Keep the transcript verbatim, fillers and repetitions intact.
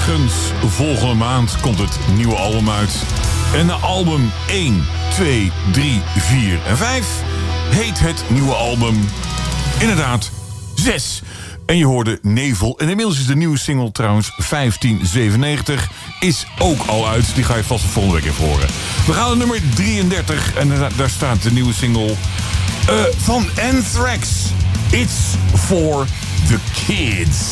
Ergens volgende maand komt het nieuwe album uit. En na album één, twee, drie, vier en vijf heet het nieuwe album inderdaad zes. En je hoorde Nevel. En inmiddels is de nieuwe single trouwens vijftien zevenennegentig. Is ook al uit. Die ga je vast de volgende week even horen. We gaan naar nummer drieëndertig. En daar, daar staat de nieuwe single uh, van Anthrax. It's for the kids.